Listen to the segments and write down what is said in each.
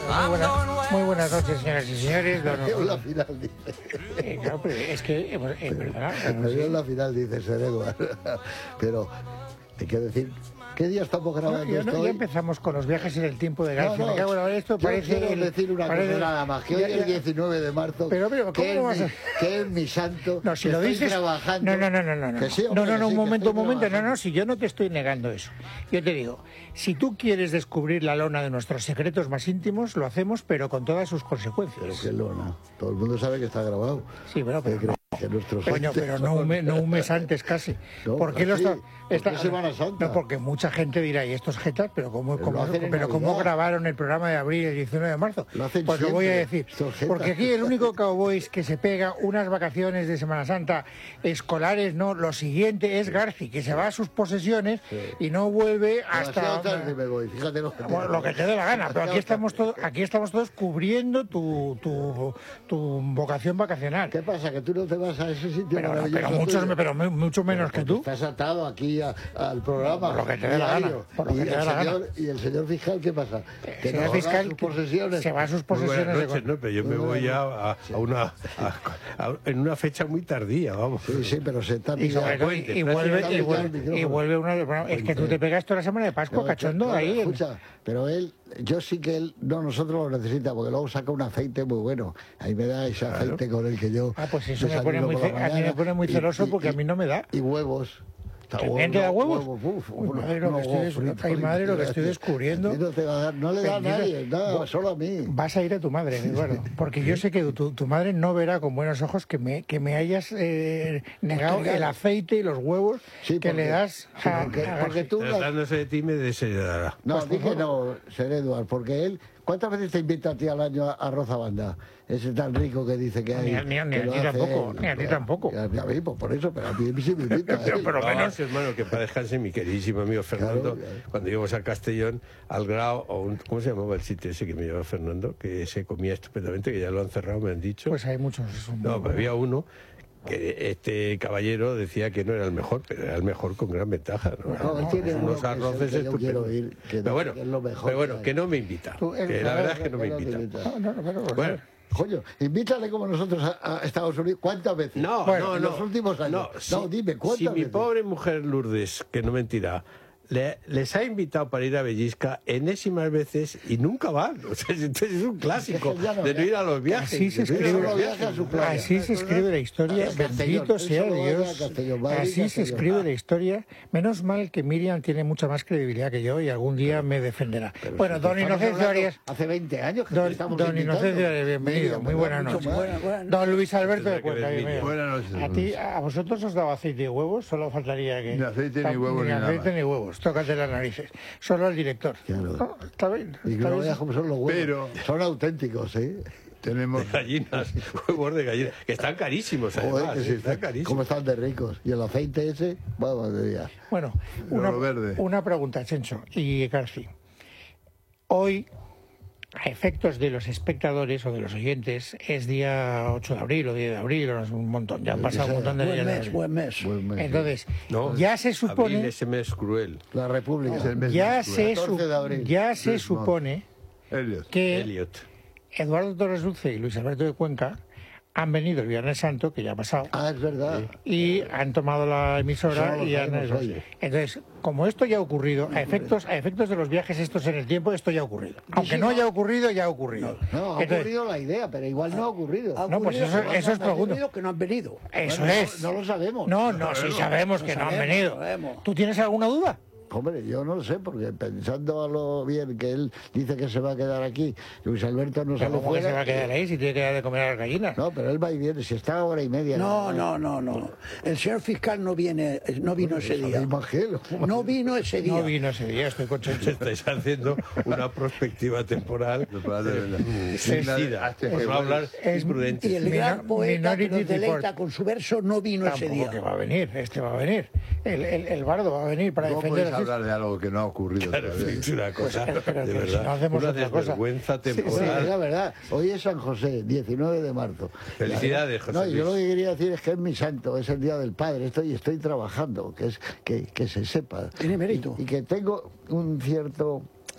Muy buenas noches, señoras y señores. Adiós la final, dice. Claro, pero es que, ¿verdad? Adiós la final, dice Sir Edward. Pero hay que decir, ¿qué día estamos grabando esto? Ya empezamos con los viajes en el tiempo de García. Me cago en esto, parece. Quiero decir una cosa nada más, que hoy es el 19 de marzo, pero que es mi santo, no, si que lo estoy dices, trabajando. No. Que sí, No, hombre, un sí, momento. trabajando. No, si yo no te estoy negando eso. Yo te digo, si tú quieres descubrir la lona de nuestros secretos más íntimos, lo hacemos, pero con todas sus consecuencias. Pero qué lona. Todo el mundo sabe que está grabado. Sí, pero Coño, pero no un mes antes casi. No, ¿Por qué ¿Por qué Semana Santa? No, porque mucha gente dirá, ¿y estos jetas? Pero ¿cómo grabaron el programa de abril el 19 de marzo? Pues lo voy a decir. Porque aquí el único cowboy que se pega unas vacaciones de Semana Santa escolares, no, lo siguiente es Garci, que se va a sus posesiones y no vuelve hasta tarde me voy, fíjate lo que te dé la gana. Pero aquí estamos todos cubriendo tu vocación vacacional. ¿Qué pasa? ¿Que tú no te vas a ese sitio maravilloso? Pero mucho menos que tú. Estás atado aquí al programa. Por lo que te dé la gana. ¿Y el señor fiscal qué pasa? ¿Que no fiscal sus posesiones? Se va a sus posesiones. Noches, no, pero yo me voy ya en una fecha muy tardía, vamos. Sí, pero se está y vuelve una. Es que tú te pegas toda la semana de Pascua, cachondo, ahí. Escucha, pero yo sí que nosotros lo necesita, porque luego saca un aceite muy bueno. Ahí me da ese aceite con el que yo. Pues eso a mí me pone muy celoso porque a mí no me da. Y huevos. ¿También te da huevos? Madre, lo que estoy descubriendo. No le da a nadie, nada, solo a mí. Vas a ir a tu madre, Eduardo, porque yo sé que tu madre no verá con buenos ojos que me hayas negado el aceite y los huevos que le das porque tú... Tratándose de ti me desheredará. No, dije no, Sir Edward, porque él... ¿Cuántas veces te invita a ti al año a Rozabanda? Ese tan rico que dice que hay. Ni a ti tampoco. A mí, pues por eso, pero a mí sí me invita. Pero menos, hermano, que para descanse mi queridísimo amigo Fernando, cuando íbamos a Castellón, al Grao, ¿cómo se llamaba el sitio ese que me llevaba Fernando? Que se comía estupendamente, que ya lo han cerrado, me han dicho. Pues hay muchos. No, pero había uno que este caballero decía que no era el mejor, pero era el mejor con gran ventaja. Él tiene unos arroces estupendos. Pero bueno, que no me invita. Que la verdad es que no me invita. Bueno. Coño, invítale como nosotros a Estados Unidos. ¿Cuántas veces? No, en los últimos años. Dime, ¿cuántas veces? Si mi pobre mujer Lourdes, que no mentirá, les ha invitado para ir a Bellisca enésimas veces y nunca van. O sea, entonces es un clásico de no ir a los viajes. Así se escribe la historia. Bendito sea Dios. Así se escribe la historia. Menos mal que Miriam tiene mucha más credibilidad que yo y algún día me defenderá. Bueno, don Inocencio Arias. Hace 20 años que estamos Don Inocencio Arias, bienvenido. Muy buenas noches. Don Luis Alberto de Cuenca, bienvenido. Buenas noches. A vosotros os daba aceite y huevos, solo faltaría que. Ni aceite ni huevos ni nada. Ni huevos. Tócate las narices. Solo al director. Claro. No, está bien. Y que no veas cómo son los huevos. Pero son auténticos, ¿eh? Tenemos de gallinas, huevos de gallinas, que están carísimos, además. Joder, que sí, están carísimos. ¿Cómo están de ricos? Y el aceite ese, vamos de día. Bueno, una pregunta, Chencho y Garci. Hoy, a efectos de los espectadores o de los oyentes, es día 8 de abril o 10 de abril, o es un montón, ya han pasado un montón de días. Buen mes. Entonces, no, ya se supone... Abril, ese mes cruel. La República es el mes ya se supone que Elliot. Eduardo Torres Dulce y Luis Alberto de Cuenca han venido el Viernes Santo, que ya ha pasado. Ah, es verdad. Y han tomado la emisora y han... Entonces, como esto ya ha ocurrido, a efectos de los viajes estos en el tiempo, esto ya ha ocurrido. Aunque no haya ocurrido, ya ha ocurrido. No, ha ocurrido la idea, pero igual no ha ocurrido. No, pues eso es pregunta. Que no han venido. Eso es. No lo sabemos. No, sí sabemos que no han venido. ¿Tú tienes alguna duda? Hombre, yo no lo sé, porque pensando a lo bien que él dice que se va a quedar aquí, Luis Alberto no sale fuera. ¿Cómo que se va a quedar ahí si tiene que dar de comer a las gallinas? No, pero él va y viene, si está hora y media. No. El señor fiscal no vino ese día. No vino ese día. Estoy con Chencho. Estáis haciendo una perspectiva temporal suicida, por no hablar imprudente. Y el gran poeta que nos deleita con su verso no vino ese día. Que va a venir, va a venir. El bardo va a venir para defender hablar de algo que no ha ocurrido. Claro, es una cosa, de verdad, si no hacemos una otra cosa. desvergüenza temporal. Sí, es la verdad. Hoy es San José, 19 de marzo. Felicidades, José No, Luis. yo lo que quería decir es que es mi santo, es el Día del Padre. Estoy trabajando, que se sepa. Tiene mérito. Y que tengo un cierto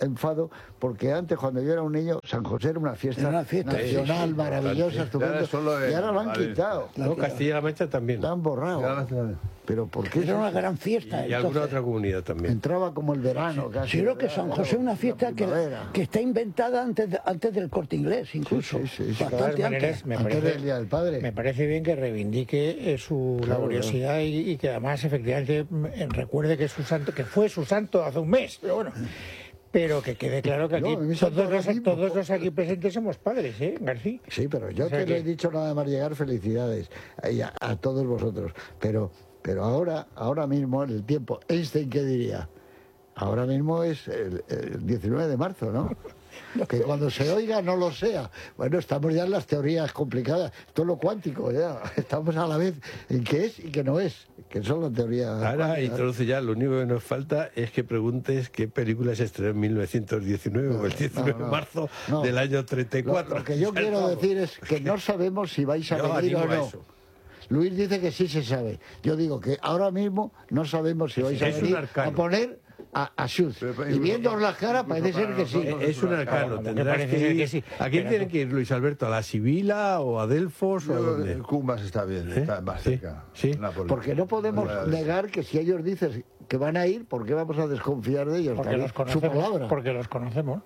enfado, porque antes, cuando yo era un niño, San José era una fiesta nacional, maravillosa, estupenda, y ahora lo han quitado. No, Castilla-La Mancha también. La han borrado. Pero ¿por qué? Era una gran fiesta. Y alguna otra comunidad también. Entraba como el verano casi. Yo creo que San José es una fiesta que está inventada antes del Corte Inglés, incluso. Sí. Bastante antes. Antes del Día del Padre. Me parece bien que reivindique su laboriosidad y que además efectivamente recuerde que fue su santo hace un mes. Pero bueno. Pero que quede claro que aquí todos los aquí presentes somos padres, ¿eh, García? Sí, pero yo te lo he dicho nada más llegar, felicidades a todos vosotros. Pero ahora mismo, en el tiempo, Einstein, ¿qué diría? Ahora mismo es el 19 de marzo, ¿no? Que cuando se oiga no lo sea. Bueno, estamos ya en las teorías complicadas. Esto es lo cuántico, ya. Estamos a la vez en qué es y qué no es. Que son las teorías. Ahora introduce ya, lo único que nos falta es que preguntes qué película se estrenó en 1919 o el 19 de marzo del año 34. Lo que yo quiero decir es que no sabemos si vais a venir o no. Luis dice que sí se sabe. Yo digo que ahora mismo no sabemos si vais a venir a poner a Schultz. Y viendo las caras parece ser que sí. Es un arcano. Tendrás que ir. ¿A quién tiene que ir Luis Alberto? ¿A la Sibila o a Delfos? ¿O a dónde? Cumbas está bien, está más cerca. Sí. Porque no podemos negar que si ellos dicen que van a ir, ¿por qué vamos a desconfiar de ellos? Porque los conocemos. Su palabra. Porque los conocemos.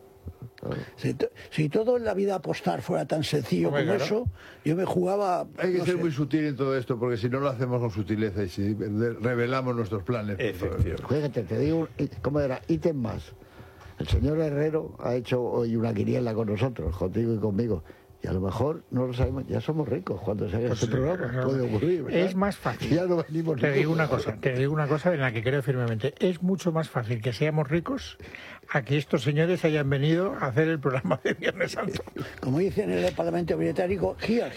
Si todo en la vida apostar fuera tan sencillo como eso, yo me jugaba... Hay que ser muy sutil en todo esto, porque si no lo hacemos con sutileza y si revelamos nuestros planes... Fíjate, te digo, ¿cómo era? Ítem más. El señor Herrero ha hecho hoy una quiniela con nosotros, contigo y conmigo. Y a lo mejor no lo sabemos, ya somos ricos cuando se haga este programa. Puede ocurrir, ¿verdad? Es más fácil. Ya no venimos te digo una cosa en la que creo firmemente. Es mucho más fácil que seamos ricos a que estos señores hayan venido a hacer el programa de Viernes Santo. Como dicen en el Parlamento británico, gira.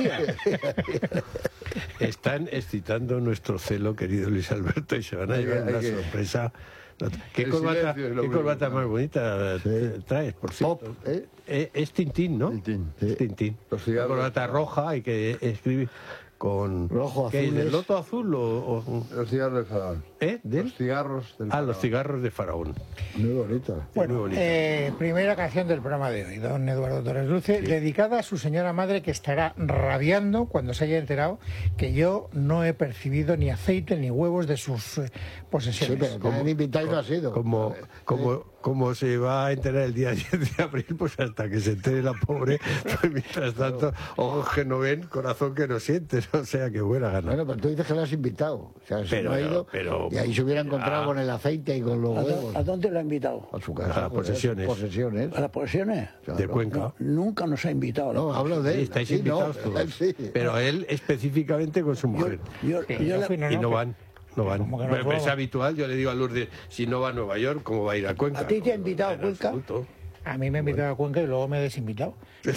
Están excitando nuestro celo, querido Luis Alberto, y se van a llevar una sorpresa. ¿Qué corbata más bonita traes, por cierto? Es Tintín, ¿no? Tintín. La corbata roja y que escribe con... Rojo, ¿qué es, del loto azul o...? Los cigarros del faraón. Los cigarros del faraón. Los cigarros de faraón. Muy bonita. Bueno, muy bonita. Primera canción del programa de hoy, don Eduardo Torres Dulce, dedicada a su señora madre, que estará rabiando cuando se haya enterado que yo no he percibido ni aceite ni huevos de sus posesiones. Sí, pero como han invitado y no ha sido. Como se va a enterar el día 10 de abril, pues hasta que se entere la pobre, pues mientras tanto, ojos que no ven, corazón que no sientes, o sea, que buena gana. Bueno, pero tú dices que lo has invitado, o sea, se no ha ido, y ahí se hubiera encontrado con el aceite y con los huevos. ¿A dónde lo ha invitado? A su casa. A las posesiones. ¿A las posesiones? De Cuenca. No, nunca nos ha invitado. No, hablo de él. Estáis invitados todos. Sí. Pero él específicamente con su mujer. Y no van. No van. Pero es habitual, yo le digo a Lourdes, si no va a Nueva York, ¿cómo va a ir a Cuenca? ¿A ti te ha invitado a Cuenca? Absoluto. A mí me ha invitado a Cuenca y luego me he desinvitado.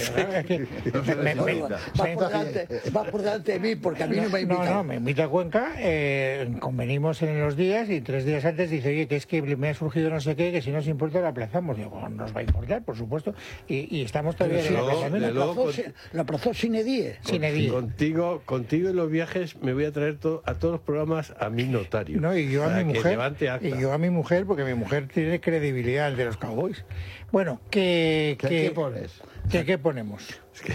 Va por delante de mí porque a mí no me ha invitado. No, me invita a Cuenca, convenimos en los días y 3 días antes dice, oye, que es que me ha surgido no sé qué, que si no os importa lo aplazamos. Digo, no nos va a importar, por supuesto. Y estamos todavía en el aplazamiento. La aplazó sine die. Contigo en los viajes me voy a traer a todos los programas a mi notario. No, y yo a mi mujer, porque mi mujer tiene credibilidad de los Cowboys. Bueno, ¿qué pones? ¿Qué ponemos?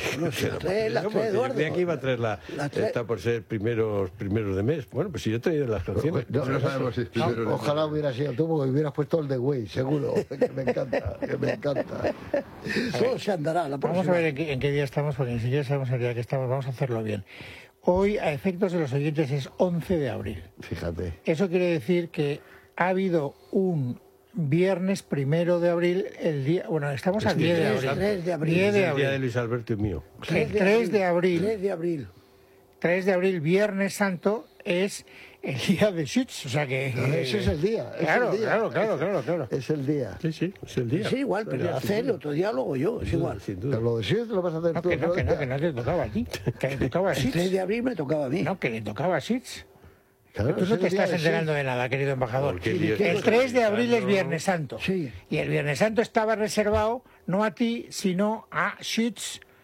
De aquí iba a traer está por ser primeros de mes. Bueno, pues si yo he traído las canciones. No sabemos si es ojalá hubiera sido tú, porque hubieras puesto el de Way, seguro. Que me encanta. Todo se andará. Vamos a ver en qué día estamos, porque ni siquiera sabemos el día que estamos. Vamos a hacerlo bien. Hoy, a efectos de los oyentes, es 11 de abril. Fíjate. Eso quiere decir que ha habido un viernes 1 de abril, el día... Bueno, estamos a 10 de abril. 3 de abril. 10 de el abril. día de Luis Alberto y mío. El 3 de abril. 3 de abril. 3 de abril, Viernes Santo, es el día de Schütz, o sea que... ese es el día. Claro. Es el día. Sí, es el día. Sí, igual, pero hacer el otro día lo hago yo, es igual. Sin duda. Pero lo de Schütz lo vas a hacer tú. Que no te tocaba a ti, que le tocaba a Schütz. El 3 de abril me tocaba a mí. No, que le tocaba a Schütz. Claro, tú no te estás enterando de nada, querido embajador. El 3 de abril es Viernes Santo. Sí. Y el Viernes Santo estaba reservado no a ti, sino a Schütz,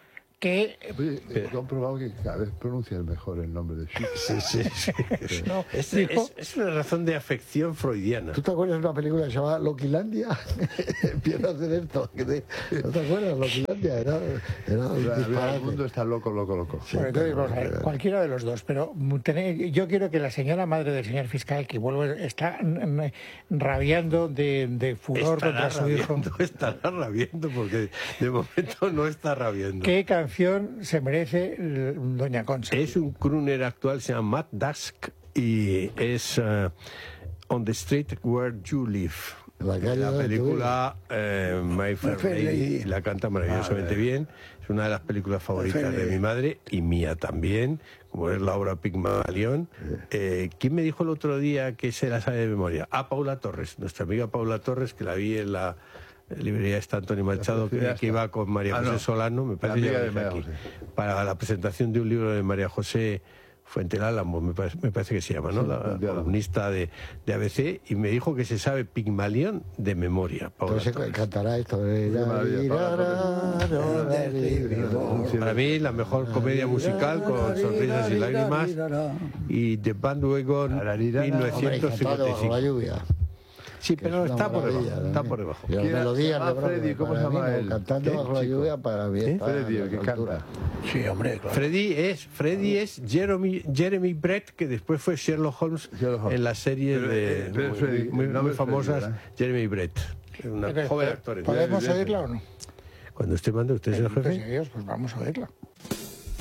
que... He comprobado que cada vez pronuncias mejor el nombre de Shakespeare. Sí. No, es una razón de afección freudiana. ¿Tú te acuerdas de una película que se llamaba Loquilandia? Empieza a hacer esto. ¿No te acuerdas? Loquilandia era el mundo está loco. Sí, bueno, entonces, vamos a ver, cualquiera de los dos, pero yo quiero que la señora madre del señor fiscal, que está rabiando de furor contra su hijo. Estará rabiando porque de momento no está rabiando. ¿Qué canción se merece doña Concha? Es un crooner actual, se llama Matt Dusk y es On the Street Where You Live. La película My Fair Lady, la canta maravillosamente bien. Es una de las películas favoritas de mi madre y mía también, como es la obra Pigmalión. ¿Quién me dijo el otro día que se la sabe de memoria? Paula Torres, nuestra amiga Paula Torres, que la vi en la librería está Antonio Machado, que iba con María José Solano, me parece que aquí, para la presentación de un libro de María José Fuentelálamo, me parece que se llama, ¿no? La columnista de ABC, y me dijo que se sabe Pigmalión de memoria. Entonces cantará esto. Para mí la mejor comedia musical con sonrisas y lágrimas, y The Bandwagon 1955. Sí, pero está por debajo. La melodía de Freddy, ¿cómo se llama él? Cantando bajo la lluvia para mí. Freddy, el que canta. Sí, hombre, claro. Freddy es Jeremy Brett, que después fue Sherlock Holmes en las series muy famosas. Jeremy Brett, una joven actor. ¿Podemos oírla o no? Cuando usted mande, usted es el jefe. Pues vamos a oírla.